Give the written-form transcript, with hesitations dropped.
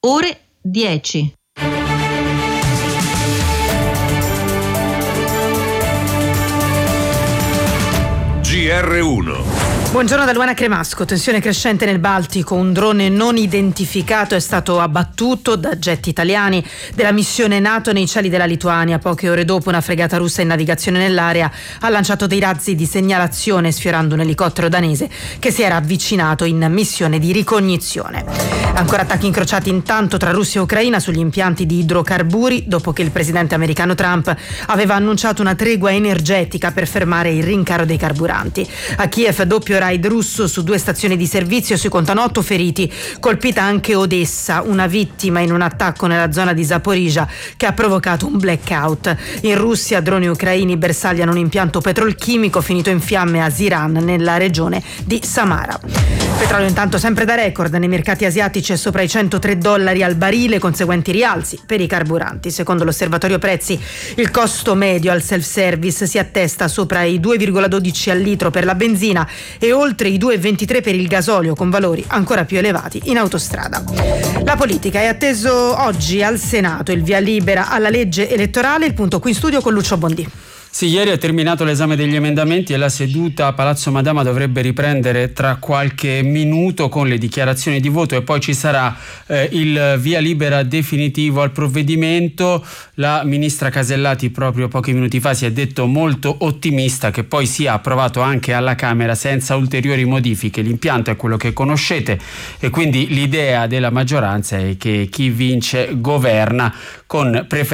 ore 10. GR1. Buongiorno da Luana Cremasco. Tensione crescente nel Baltico. Un drone non identificato è stato abbattuto da jet italiani della missione NATO nei cieli della Lituania. Poche ore dopo, una fregata russa in navigazione nell'area ha lanciato dei razzi di segnalazione sfiorando un elicottero danese che si era avvicinato in missione di ricognizione. Ancora attacchi incrociati intanto tra Russia e Ucraina sugli impianti di idrocarburi dopo che il presidente americano Trump aveva annunciato una tregua energetica per fermare il rincaro dei carburanti. A Kiev doppio raid russo su 2 stazioni di servizio, si contano 8 feriti, colpita anche Odessa, una vittima in un attacco nella zona di Zaporizhzhia che ha provocato un blackout. In Russia droni ucraini bersagliano un impianto petrolchimico finito in fiamme a Ziran nella regione di Samara. Petrolio intanto sempre da record nei mercati asiatici è sopra i $103 al barile, conseguenti rialzi per i carburanti. Secondo l'osservatorio prezzi il costo medio al self-service si attesta sopra i 2,12 al litro per la benzina e oltre i 2,23 per il gasolio, con valori ancora più elevati in autostrada. La politica è atteso oggi al Senato il via libera alla legge elettorale. Il punto qui in studio con Lucio Bondi. Sì, ieri è terminato l'esame degli emendamenti e la seduta a Palazzo Madama dovrebbe riprendere tra qualche minuto con le dichiarazioni di voto e poi ci sarà il via libera definitivo al provvedimento. La ministra Casellati proprio pochi minuti fa si è detto molto ottimista che poi sia approvato anche alla Camera senza ulteriori modifiche. L'impianto è quello che conoscete e quindi l'idea della maggioranza è che chi vince governa con preferenza